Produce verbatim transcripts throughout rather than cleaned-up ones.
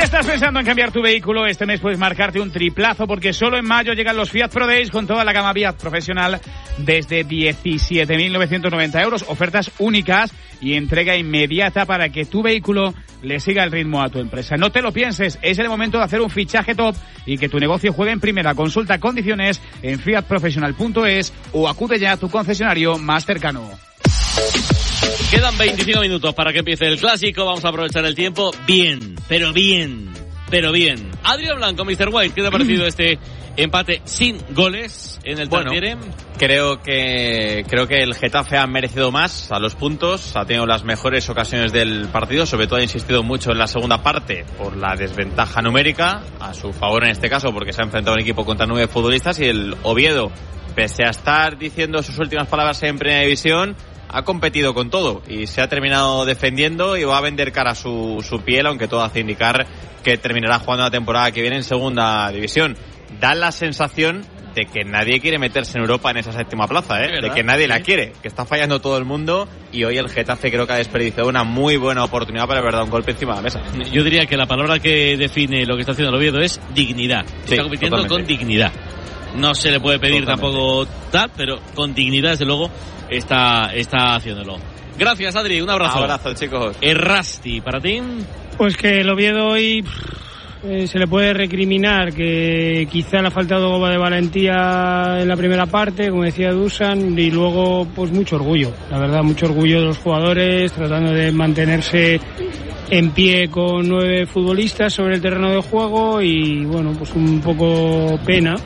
¿Estás pensando en cambiar tu vehículo? Este mes puedes marcarte un triplazo porque solo en mayo llegan los Fiat Pro Days con toda la gama Fiat profesional desde diecisiete mil novecientos noventa euros. Ofertas únicas y entrega inmediata para que tu vehículo le siga el ritmo a tu empresa. No te lo pienses, es el momento de hacer un fichaje top y que tu negocio juegue en primera. Consulta condiciones en fiat profesional punto es o acude ya a tu concesionario más cercano. Quedan veinticinco minutos para que empiece el clásico. Vamos a aprovechar el tiempo bien, pero bien, pero bien. Adrián Blanco, mister White, ¿qué te ha parecido este empate sin goles en el bueno, Tartiere? Creo que creo que el Getafe ha merecido más a los puntos, ha tenido las mejores ocasiones del partido, sobre todo ha insistido mucho en la segunda parte por la desventaja numérica, a su favor en este caso porque se ha enfrentado a un equipo contra nueve futbolistas, y el Oviedo, pese a estar diciendo sus últimas palabras en Primera División, ha competido con todo y se ha terminado defendiendo y va a vender cara a su, su piel, aunque todo hace indicar que terminará jugando la temporada que viene en Segunda División. Da la sensación de que nadie quiere meterse en Europa en esa séptima plaza, ¿eh? De que nadie sí. la quiere, que está fallando todo el mundo, y hoy el Getafe creo que ha desperdiciado una muy buena oportunidad para haber dado un golpe encima de la mesa. Yo diría que la palabra que define lo que está haciendo el Oviedo es dignidad. Sí, está compitiendo totalmente. con dignidad. No se le puede pedir Totalmente. tampoco tal, pero con dignidad, desde luego, está, está haciéndolo. Gracias, Adri, un abrazo. Un abrazo, chicos. Errasti, ¿para ti? Pues que el Oviedo hoy eh, se le puede recriminar que quizá le ha faltado de valentía en la primera parte, como decía Dusan, y luego pues mucho orgullo, la verdad, mucho orgullo de los jugadores, tratando de mantenerse en pie con nueve futbolistas sobre el terreno de juego, y bueno, pues un poco pena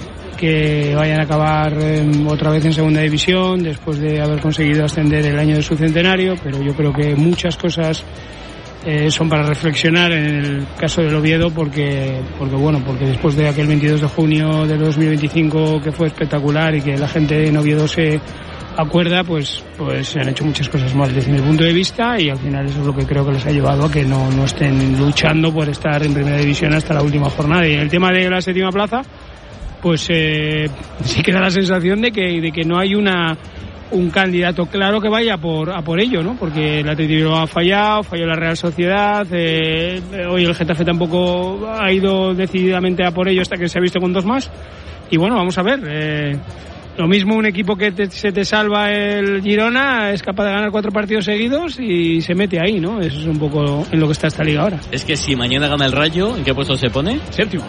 que vayan a acabar eh, otra vez en Segunda División después de haber conseguido ascender el año de su centenario, pero yo creo que muchas cosas eh, son para reflexionar en el caso del Oviedo, porque porque bueno, porque después de aquel veintidós de junio de dos mil veinticinco que fue espectacular y que la gente en Oviedo se acuerda, pues pues se han hecho muchas cosas mal desde mi punto de vista, y al final eso es lo que creo que les ha llevado a que no, no estén luchando por estar en Primera División hasta la última jornada. Y en el tema de la séptima plaza, pues eh, sí que da la sensación de que de que no hay una un candidato claro que vaya por a por ello, ¿no? Porque el Atlético ha fallado, falló la Real Sociedad, eh, hoy el Getafe tampoco ha ido decididamente a por ello hasta que se ha visto con dos más, y bueno, vamos a ver, eh, lo mismo un equipo que te, se te salva el Girona es capaz de ganar cuatro partidos seguidos y se mete ahí, ¿no? Eso es un poco en lo que está esta liga ahora. Es que si mañana gana el Rayo, ¿en qué puesto se pone? Séptimo.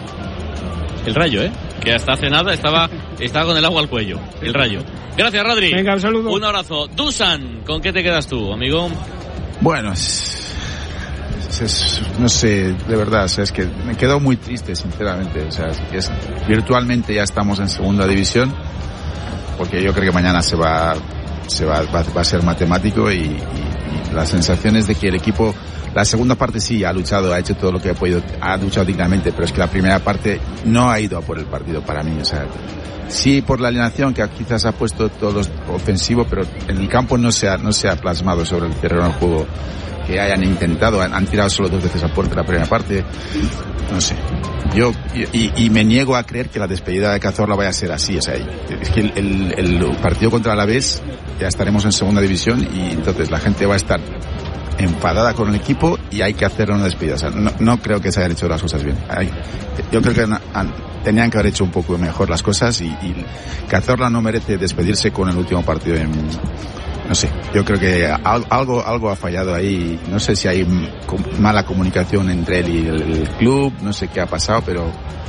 El Rayo, ¿eh? Que hasta hace nada estaba, estaba con el agua al cuello. El Rayo. Gracias, Rodri. Venga, un saludo. Un abrazo. Dusan, ¿con qué te quedas tú, amigo? Bueno, es, es, es, no sé, de verdad, o sea, es que me quedo muy triste, sinceramente. O sea, es, es, virtualmente ya estamos en Segunda División, porque yo creo que mañana se va, se va, va, va a ser matemático, y, y, y las sensaciones de que el equipo, la segunda parte sí ha luchado, ha hecho todo lo que ha podido, ha luchado dignamente, pero es que la primera parte no ha ido a por el partido para mí. O sea, sí por la alineación que quizás ha puesto todo ofensivo, pero en el campo no se ha, no se ha plasmado sobre el terreno del juego que hayan intentado, han, han tirado solo dos veces a puerta la primera parte. No sé, yo y, y me niego a creer que la despedida de Cazorla vaya a ser así. O sea, es que el, el, el partido contra el Alavés ya estaremos en Segunda División, y entonces la gente va a estar enfadada con el equipo y hay que hacer una despedida. O sea, no, no creo que se hayan hecho las cosas bien. Hay, yo creo que han, han, tenían que haber hecho un poco mejor las cosas, y, y Cazorla no merece despedirse con el último partido en, no sé, yo creo que algo algo ha fallado ahí. No sé si hay mala comunicación entre él y el, el club, no sé qué ha pasado, pero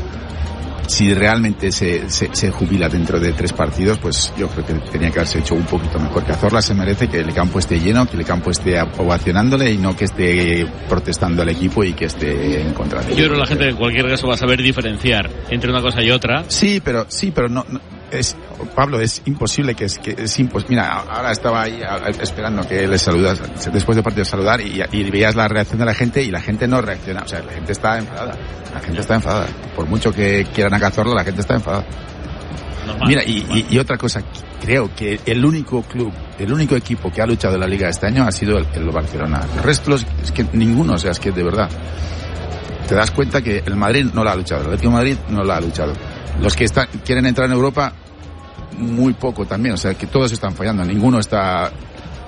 si realmente se, se, se jubila dentro de tres partidos, pues yo creo que tenía que haberse hecho un poquito mejor. Cazorla se merece que el campo esté lleno, que el campo esté ovacionándole, y no que esté protestando al equipo y que esté en contra de él. Yo creo que la gente en cualquier caso va a saber diferenciar entre una cosa y otra. Sí, pero sí, pero no, no es, Pablo, es imposible que es que es impos, mira, ahora estaba ahí esperando que le saludas después del partido, saludar, y, y veías la reacción de la gente, y la gente no reacciona. O sea, la gente está enfadada. La gente está enfadada. Por mucho que quieran a Cazorla, la gente está enfadada. Normal, Mira, y, y, y otra cosa, creo que el único club, el único equipo que ha luchado en la Liga este año ha sido el, el Barcelona. El resto los, es que ninguno, o sea, es que de verdad te das cuenta que el Madrid no la ha luchado, el Atlético de Madrid no la ha luchado. Los que están, quieren entrar en Europa, muy poco también, o sea, que todos están fallando, ninguno está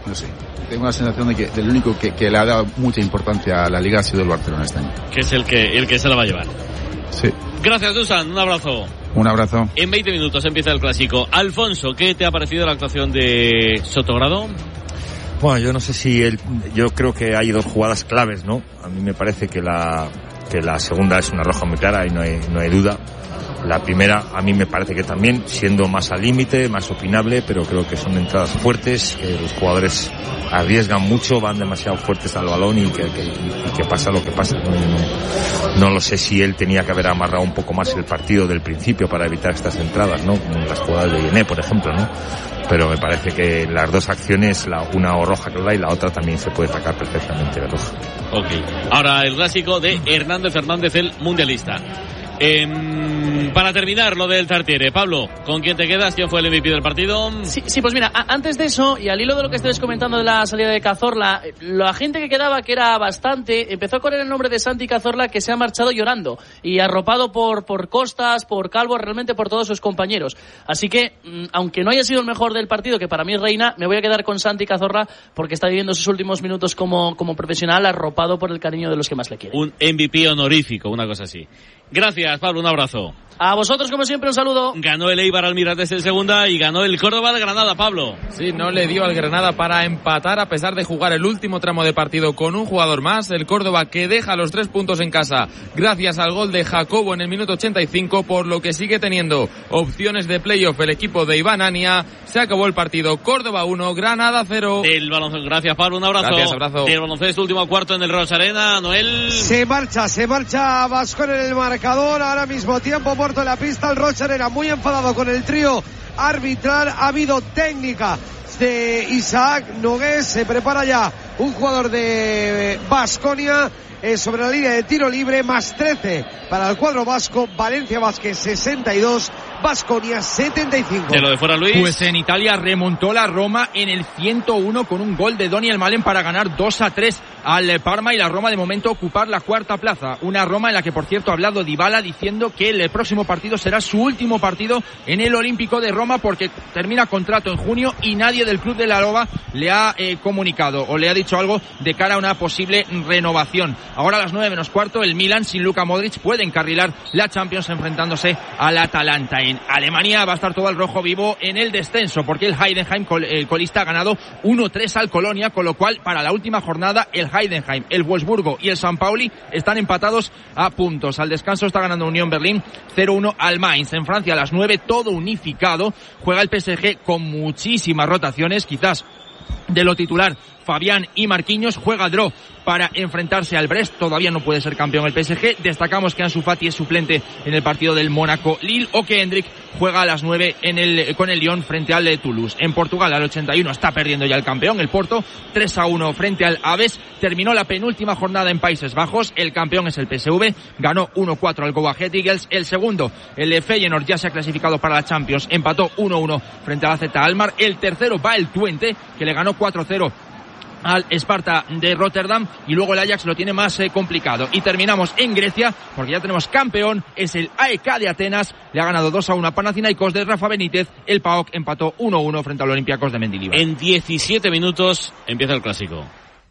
no sé. Tengo la sensación de que el único que, que le ha dado mucha importancia a la Liga ha sido el Barcelona este año. Que es el que, el que se la va a llevar. Sí. Gracias, Dusan. Un abrazo. Un abrazo. En veinte minutos empieza el Clásico. Alfonso, ¿qué te ha parecido la actuación de Sotogrado? Bueno, yo no sé si él, yo creo que hay dos jugadas claves, ¿no? A mí me parece que la que la segunda es una roja muy clara y no hay no hay duda. La primera, a mí me parece que también, siendo más al límite, más opinable, pero creo que son entradas fuertes, que los jugadores arriesgan mucho, van demasiado fuertes al balón y que, que, y que pasa lo que pasa. No, no, no lo sé si él tenía que haber amarrado un poco más el partido del principio para evitar estas entradas, ¿no? Como las jugadas de Yené, por ejemplo, ¿no? Pero me parece que las dos acciones, la una o roja clara y la otra también se puede sacar perfectamente de roja. Ok. Ahora el Clásico de Hernández Hernández, el mundialista. Eh, para terminar lo del Tartiere, Pablo, ¿con quién te quedas? ¿Quién fue el M V P del partido? Sí, sí, pues mira, a, antes de eso, y al hilo de lo que estáis comentando de la salida de Cazorla, la gente que quedaba, que era bastante, empezó a correr el nombre de Santi Cazorla, que se ha marchado llorando y arropado por, por Costas, por Calvo, realmente por todos sus compañeros. Así que, aunque no haya sido el mejor del partido, que para mí es reina, me voy a quedar con Santi Cazorla porque está viviendo sus últimos minutos como, como profesional, arropado por el cariño de los que más le quieren. Un M V P honorífico, una cosa así. Gracias, Pablo, un abrazo. A vosotros, como siempre, un saludo. Ganó el Eibar al Mirantes en segunda y ganó el Córdoba al Granada, Pablo. Sí, no le dio al Granada para empatar a pesar de jugar el último tramo de partido con un jugador más. El Córdoba que deja los tres puntos en casa gracias al gol de Jacobo en el minuto ochenta y cinco, por lo que sigue teniendo opciones de playoff el equipo de Iván Ania. Se acabó el partido. Córdoba uno, Granada cero. Del baloncesto, gracias, Pablo, un abrazo. Gracias, abrazo. Del baloncesto, último cuarto en el Rosa Arena, Noel. Se marcha, se marcha Vascon en el marcador. Ahora mismo tiempo muerto en la pista. El Rocha Arena muy enfadado con el trío arbitral. Ha habido técnica de Isaac Nogués. Se prepara ya un jugador de Baskonia eh, sobre la línea de tiro libre. Más trece para el cuadro vasco. Valencia Vázquez sesenta y dos, Baskonia setenta y cinco. De lo de fuera, Luis. Pues en Italia remontó la Roma en el ciento uno con un gol de Daniel Malen para ganar dos a tres al Parma, y la Roma de momento ocupar la cuarta plaza. Una Roma en la que, por cierto, ha hablado Dybala diciendo que el próximo partido será su último partido en el Olímpico de Roma porque termina contrato en junio y nadie del club de la Loba le ha eh, comunicado o le ha dicho algo de cara a una posible renovación. Ahora a las nueve menos cuarto, el Milan sin Luka Modric puede encarrilar la Champions enfrentándose al Atalanta. En Alemania va a estar todo el rojo vivo en el descenso porque el Heidenheim, el colista, ha ganado uno tres al Colonia, con lo cual para la última jornada el Heidenheim, el Wolfsburgo y el San Pauli están empatados a puntos. Al descanso está ganando Unión Berlín cero uno al Mainz. En Francia a las nueve todo unificado, juega el P S G con muchísimas rotaciones, quizás de lo titular Fabián y Marquinhos. Juega Dró para enfrentarse al Brest, todavía no puede ser campeón el P S G. Destacamos que Ansu Fati es suplente en el partido del Mónaco Lille, o que Hendrik juega a las nueve en el, con el Lyon frente al de Toulouse. En Portugal al ochenta y uno está perdiendo ya el campeón, el Porto, tres a uno frente al Aves. Terminó la penúltima jornada en Países Bajos, el campeón es el P S V, ganó uno cuatro al Go Ahead Eagles. El segundo, el de Feyenoord, ya se ha clasificado para la Champions, empató uno uno frente al A Z Alkmaar. El tercero va el Twente, que le ganó cuatro cero al Sparta de Rotterdam, y luego el Ajax lo tiene más eh, complicado. Y terminamos en Grecia porque ya tenemos campeón, es el A E K de Atenas, le ha ganado dos a uno a Panathinaikos de Rafa Benítez. El P A O K empató uno uno frente al Olympiacos de Mendilibar. En diecisiete minutos empieza el Clásico.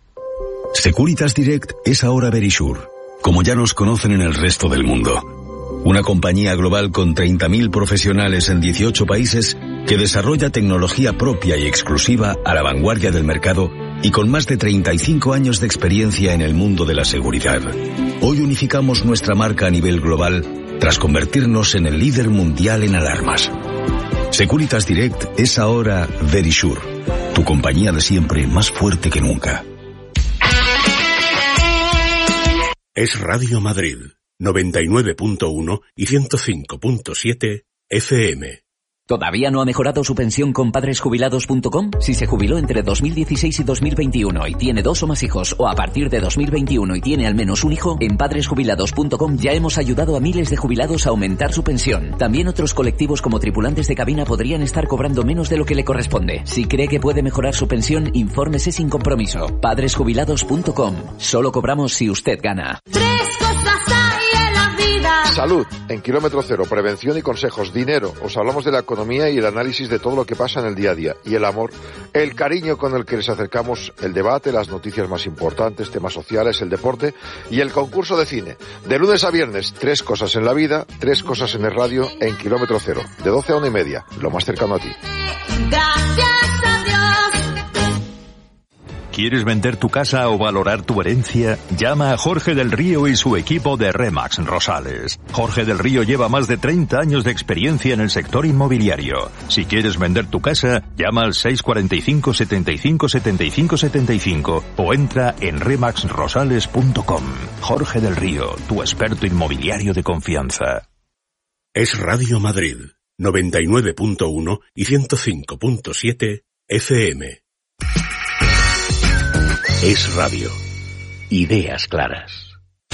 Securitas Direct es ahora Verisure, como ya nos conocen en el resto del mundo. Una compañía global con treinta mil profesionales en dieciocho países que desarrolla tecnología propia y exclusiva a la vanguardia del mercado y con más de treinta y cinco años de experiencia en el mundo de la seguridad. Hoy unificamos nuestra marca a nivel global tras convertirnos en el líder mundial en alarmas. Securitas Direct es ahora Verisure, tu compañía de siempre más fuerte que nunca. Es Radio Madrid, noventa y nueve punto uno y ciento cinco punto siete F M. ¿Todavía no ha mejorado su pensión con padres jubilados punto com? Si se jubiló entre dos mil dieciséis y dos mil veintiuno y tiene dos o más hijos, o a partir de dos mil veintiuno y tiene al menos un hijo, en padres jubilados punto com ya hemos ayudado a miles de jubilados a aumentar su pensión. También otros colectivos como tripulantes de cabina podrían estar cobrando menos de lo que le corresponde. Si cree que puede mejorar su pensión, infórmese sin compromiso. padres jubilados punto com. Solo cobramos si usted gana. Tres cosas hay en la vida. Salud, en Kilómetro Cero, prevención y consejos. Dinero, os hablamos de la economía y el análisis de todo lo que pasa en el día a día. Y el amor, el cariño con el que les acercamos el debate, las noticias más importantes, temas sociales, el deporte y el concurso de cine. De lunes a viernes, tres cosas en la vida, tres cosas en el radio, en Kilómetro Cero. De doce a una y media, lo más cercano a ti. Gracias a Dios. ¿Quieres vender tu casa o valorar tu herencia? Llama a Jorge del Río y su equipo de Remax Rosales. Jorge del Río lleva más de treinta años de experiencia en el sector inmobiliario. Si quieres vender tu casa, llama al seis cuatro cinco, setenta y cinco, setenta y cinco, setenta y cinco o entra en remax rosales punto com. Jorge del Río, tu experto inmobiliario de confianza. Es Radio Madrid, noventa y nueve punto uno y ciento cinco punto siete F M. Es radio. Ideas claras.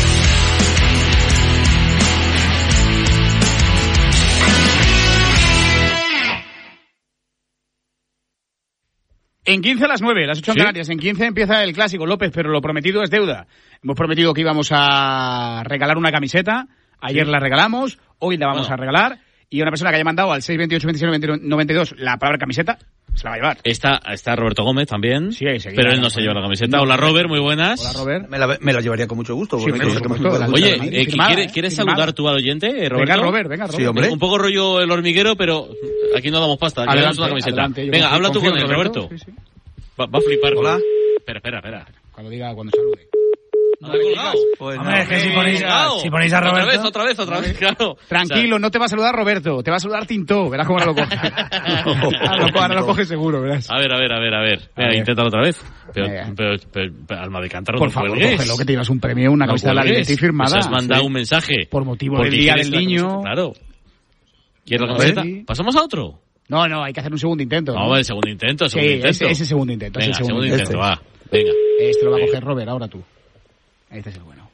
En quince a las nueve, las ocho en ¿Sí? Canarias. En quince empieza el clásico, López, pero lo prometido es deuda. Hemos prometido que íbamos a regalar una camiseta. Ayer Sí. la regalamos, hoy la vamos Bueno. a regalar. Y una persona que haya mandado al seis veintiocho, veintiséis, noventa y dos la palabra camiseta, se la va a llevar. Está, está Roberto Gómez también. Sí, ahí seguirá, pero él no ¿no? se lleva la camiseta. No. Hola, Robert, muy buenas. Hola, Robert. Me la, me la llevaría con mucho gusto. Sí, porque por creo que supuesto. hemos jugado la Oye, Copa de eh, Madrid. Firmada, ¿quieres, ¿eh? ¿quieres Firmada. saludar tú al oyente, eh, Roberto? Venga, Robert, venga, Robert. Sí, hombre. Un poco rollo el hormiguero, pero aquí no damos pasta. Aquí Adelante, damos una camiseta. adelante, yo Venga, confío- habla tú confío con en él, Roberto. Roberto. Sí, sí. Va, va a flipar. Hola. Espera, espera, espera. Cuando diga, cuando salude. No me he colgado. Pues Hombre, nada. es que si ponéis, Colgado. si ponéis a Otra Roberto... vez, otra vez, otra vez, claro. Tranquilo, no te va a saludar Roberto, te va a saludar Tintó, verás cómo ahora lo coge. ahora, lo, ahora lo coge seguro, verás. A ver, a ver, a ver, a ver. A Venga, ver. inténtalo otra vez. Pero, Venga. pero, pero, pero, alma de cántaro, Por no favor, cuelgues. cógelo, que te llevas un premio, una No camiseta de la cuelgues. Leti firmada. Pues has mandado Sí. un mensaje. Por motivo Porque del Día quieres del la Niño. camiseta, Claro. ¿Quieres la A ver. camiseta? ¿Pasamos a otro? No, no, hay que hacer un segundo intento. Vamos a ver, segundo intento, Sí, segundo intento. ese, ese segundo intento. Venga, ese segundo segundo intento, va. Venga. Este lo va a Venga. coger Robert, ahora tú. Este es el bueno.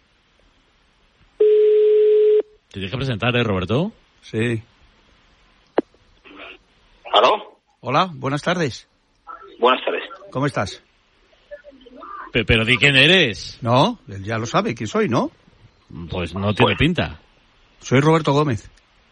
¿Te tienes que presentar, eh, Roberto? Sí. ¿Aló? Hola, buenas tardes. Buenas tardes. ¿Cómo estás? Pe- Pero di quién eres. No, él ya lo sabe quién soy, ¿no? Pues no tiene pinta. Soy Roberto Gómez.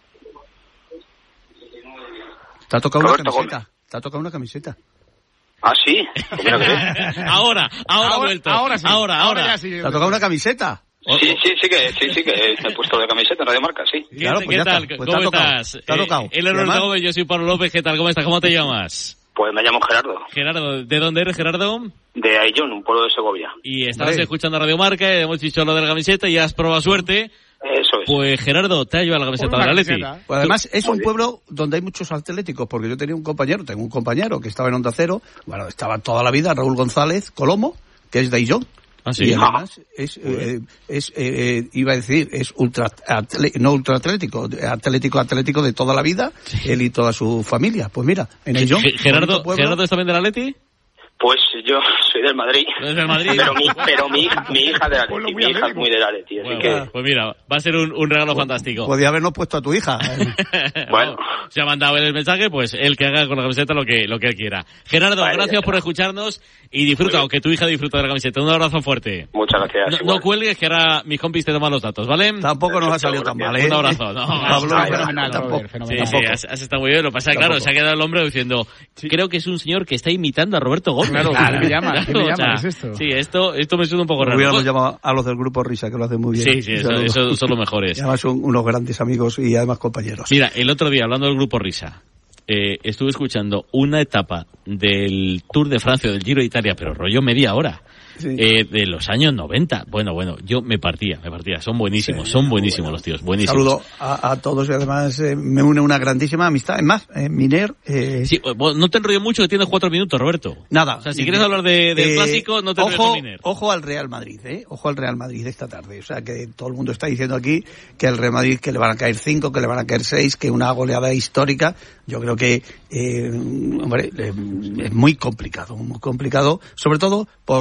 Te ha tocado Roberto una camiseta. Te ha tocado una camiseta. Ah, sí. Pues mira que sí. Ahora, ahora ha vuelto. ahora sí. Ahora, ahora. ya sí. ¿Te ha tocado una camiseta? Sí, sí, sí que, sí, sí que me he puesto de camiseta en Radio Marca, sí. ¿Qué, Claro, qué pues ya tal? está, pues te ¿Cómo ha tocado, estás? te ha tocado. Eh, él es ¿Y Roberto además? Gómez, yo soy Pablo López. ¿Qué tal? ¿Cómo estás? ¿Cómo te llamas? Pues me llamo Gerardo, Gerardo, ¿de dónde eres, Gerardo? de Aillón, un pueblo de Segovia. Y estabas Hombre. escuchando Radio Marca, y hemos dicho lo de la camiseta y has probado suerte. Eso es. Pues Gerardo, te ha llevado la camiseta de la Leti. Pues además es Muy un bien. pueblo donde hay muchos atléticos, porque yo tenía un compañero, tengo un compañero que estaba en Onda Cero, bueno, estaba toda la vida, Raúl González Colomo, que es de Aillón. Ah, sí. Y además es, eh, es eh, eh, iba a decir, es ultra, atle- no ultra atlético, atlético atlético de toda la vida, él y toda su familia. Pues mira, en Aillón. Ge- Gerardo, bonito pueblo. ¿Gerardo es también de la Leti? Pues yo soy del Madrid. ¿Es del Madrid? Pero mi, pero mi, mi hija de la Pueblo Leti, muy mi hija es atlético. muy de la Leti, así Bueno, que... pues mira, va a ser un, un regalo fantástico. Podía habernos puesto a tu hija. Bueno. Se ha mandado él el mensaje, pues él que haga con la camiseta lo que, lo que él quiera. Gerardo, Vale, gracias ya por está. escucharnos y disfruta, aunque tu hija disfruta de la camiseta. Un abrazo fuerte. Muchas gracias. No, igual. no cuelgues, que ahora mis compis te toman los datos, ¿vale? Tampoco nos ha salido tan mal, ¿eh? Un abrazo. No, Pablo, Ah, no, fenomenal, tampoco. Robert, Sí, fenomenal. sí, has, has estado muy bien. Lo que pasa es que, claro, Tampoco. se ha quedado el hombre diciendo, creo que es un señor que está imitando a Roberto Gómez. Claro, ¿quién me llama? ¿Quién me o llama? sea, ¿Qué es esto? Sí, esto, esto me suena un poco raro. Hubiéramos llamado a los del grupo Risa, que lo hacen muy bien. Sí, sí, eso, Saludos. eso son los Y mejores. además son unos grandes amigos y además compañeros. Mira, el otro día, hablando del grupo Risa, eh, estuve escuchando una etapa del Tour de Francia, del Giro de Italia, pero rollo media hora, Sí. eh, de los años noventa. Bueno, bueno, yo me partía, me partía. Son buenísimos, Sí, son buenísimos bueno. los tíos, buenísimos. Saludo a, a todos y además eh, me une una grandísima amistad. Es más, eh, Miner... Eh, Sí, bueno, no te enrollo mucho, que tienes cuatro minutos, Roberto. Nada. O sea, si quieres hablar de, del Eh, clásico, no te enrolles ojo, con Miner. ojo al Real Madrid, ¿eh? Ojo al Real Madrid esta tarde. O sea, que todo el mundo está diciendo aquí que el Real Madrid, que le van a caer cinco, que le van a caer seis, que una goleada histórica. Yo creo que, eh, hombre, eh, es muy complicado, muy complicado, sobre todo por quien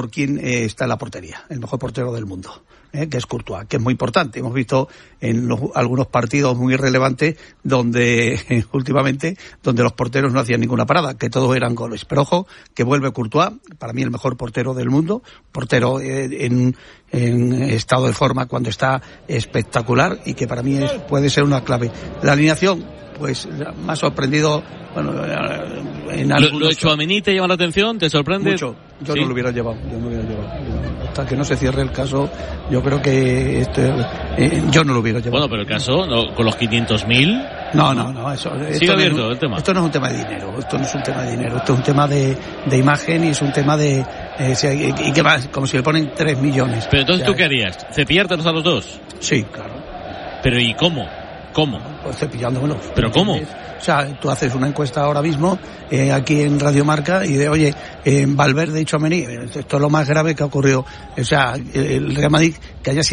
eh, está en la portería, el mejor portero del mundo, eh, que es Courtois, que es muy importante. Hemos visto en los, algunos partidos muy relevantes donde eh, últimamente donde los porteros no hacían ninguna parada, que todos eran goles. Pero ojo, que vuelve Courtois, para mí el mejor portero del mundo, portero eh, en, en estado de forma cuando está espectacular y que para mí es, puede ser una clave. La alineación, pues me ha sorprendido. Bueno, en algunos... ¿Lo, lo de Tchouaméni te llama la atención? ¿Te sorprende? Mucho. Yo ¿Sí? no lo hubiera llevado. Yo no lo hubiera llevado. Hasta que no se cierre el caso, yo creo que este, eh, yo no lo hubiera llevado. Bueno, pero el caso, no, con los quinientos mil... No, no, no. Eso, Sigue abierto no, el tema. Esto no es un tema de dinero. Esto no es un tema de dinero. Esto es un tema de, de imagen y es un tema de... Eh, si hay, y que más, como si le ponen tres millones. Pero entonces, o sea, ¿tú qué harías? ¿Cepillártelos a los dos? Sí, claro. ¿Pero y cómo? ¿Cómo? Pues cepillándomelos. ¿Pero cómo? O sea, tú haces una encuesta ahora mismo eh, aquí en Radio Marca y de, oye, eh, Valverde y Tchouaméni, esto es lo más grave que ha ocurrido. O sea, el Real Madrid que haya sido